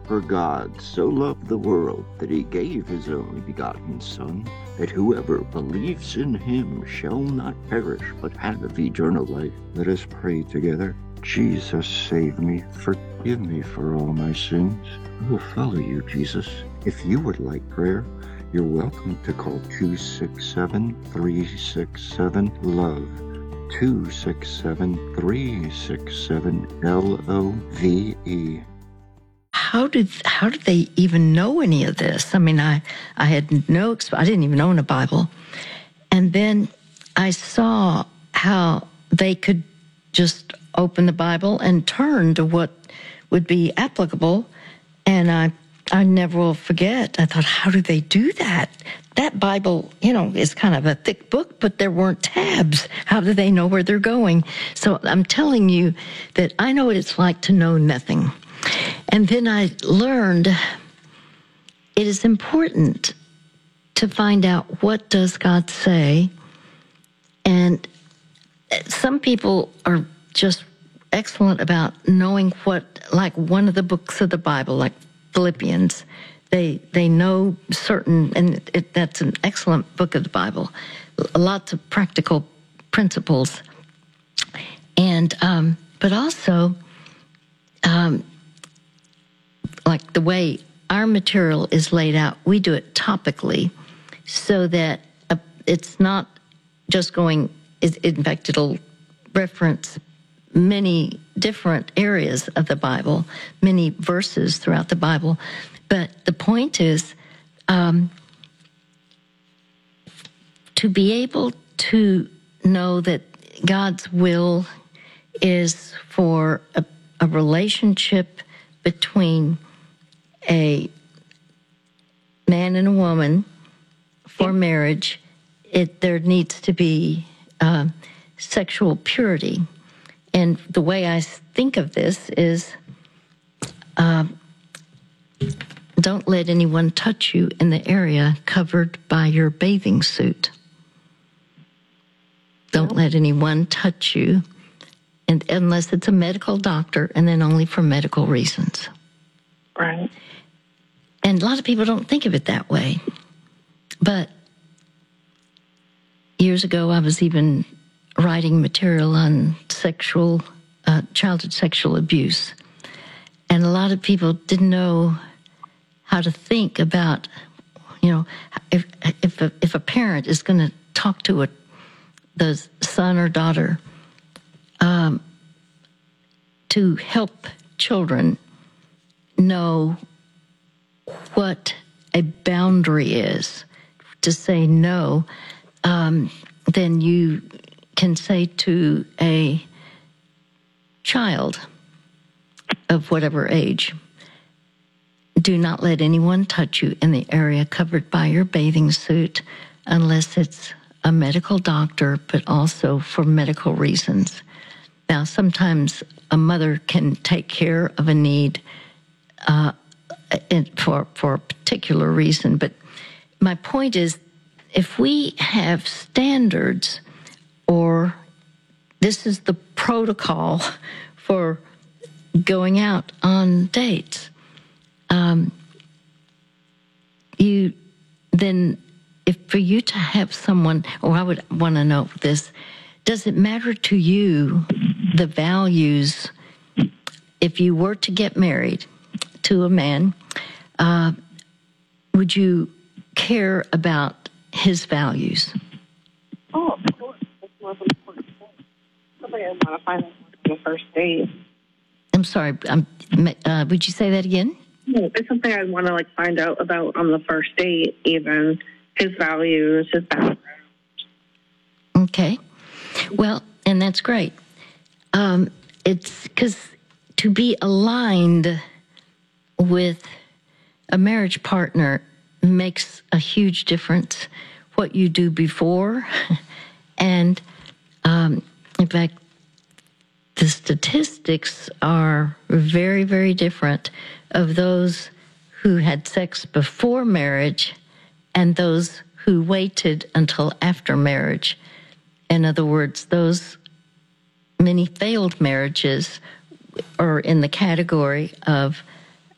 For God so loved the world that he gave his only begotten Son, that whoever believes in him shall not perish, but have eternal life. Let us pray together. Jesus, save me. Forgive me for all my sins. I will follow you, Jesus. If you would like prayer, you're welcome to call 267-367-LOVE. 267-367-LOVE. How did they even know any of this? I mean, I had I didn't even own a Bible. And then I saw how they could just open the Bible and turn to what would be applicable. And I never will forget. I thought, how do they do that? That Bible, is kind of a thick book, but there weren't tabs. How do they know where they're going? So I'm telling you that I know what it's like to know nothing. And then I learned it is important to find out what does God say. And some people are just excellent about knowing like one of the books of the Bible, like Philippians. They know certain, and that's an excellent book of the Bible. Lots of practical principles. And, but also, like the way our material is laid out, we do it topically so that it's not just going, in fact, it'll reference many different areas of the Bible, many verses throughout the Bible. But the point is to be able to know that God's will is for a relationship between a man and a woman for marriage. There needs to be sexual purity. And the way I think of this is don't let anyone touch you in the area covered by your bathing suit. Don't let anyone touch you, and unless it's a medical doctor, and then only for medical reasons. Right. And a lot of people don't think of it that way. But years ago, I was even writing material on childhood sexual abuse. And a lot of people didn't know how to think about, if a parent is going to talk to the son or daughter to help children know what a boundary is, to say no, then you can say to a child of whatever age, do not let anyone touch you in the area covered by your bathing suit unless it's a medical doctor, but also for medical reasons. Now, sometimes a mother can take care of a need for a particular reason. But my point is, if we have standards, or this is the protocol for going out on dates, for you to have someone, or I would want to know this, does it matter to you the values if you were to get married to a man? Would you care about his values? Oh, of course. That's more of an important thing. Something I want to find out on the first date. I'm sorry. Would you say that again? No, it's something I'd want to find out about on the first date, even his values, his background. Okay. Well, and that's great. It's because to be aligned with a marriage partner makes a huge difference. What you do before, and in fact, the statistics are very, very different of those who had sex before marriage and those who waited until after marriage. In other words, those many failed marriages are in the category of